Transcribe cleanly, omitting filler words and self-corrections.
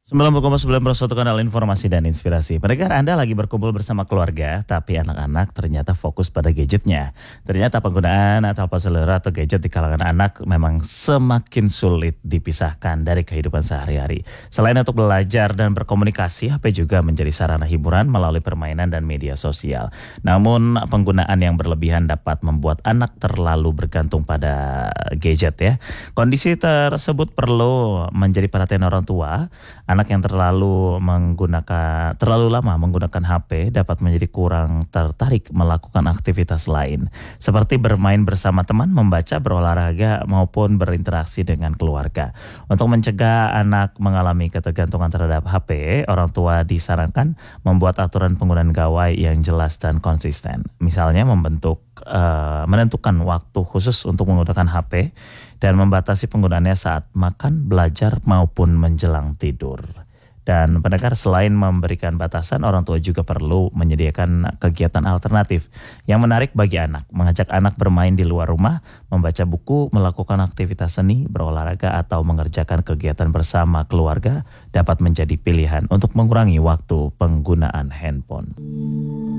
90,9 kanal informasi dan inspirasi. Pendengar, Anda lagi berkumpul bersama keluarga, tapi anak-anak ternyata fokus pada gadgetnya. Ternyata penggunaan telepon seluler atau gadget di kalangan anak memang semakin sulit dipisahkan dari kehidupan sehari-hari. Selain untuk belajar dan berkomunikasi, HP juga menjadi sarana hiburan melalui permainan dan media sosial. Namun penggunaan yang berlebihan dapat membuat anak terlalu bergantung pada gadget ya. Kondisi tersebut perlu menjadi perhatian orang tua. Anak yang terlalu lama menggunakan HP dapat menjadi kurang tertarik melakukan aktivitas lain seperti bermain bersama teman, membaca, berolahraga maupun berinteraksi dengan keluarga. Untuk mencegah anak mengalami ketergantungan terhadap HP, orang tua disarankan membuat aturan penggunaan gawai yang jelas dan konsisten. Misalnya menentukan waktu khusus untuk menggunakan HP dan membatasi penggunaannya saat makan, belajar maupun menjelang tidur. Dan pendengar, selain memberikan batasan, orang tua juga perlu menyediakan kegiatan alternatif yang menarik bagi anak. Mengajak anak bermain di luar rumah, membaca buku, melakukan aktivitas seni, berolahraga, atau mengerjakan kegiatan bersama keluarga dapat menjadi pilihan untuk mengurangi waktu penggunaan handphone.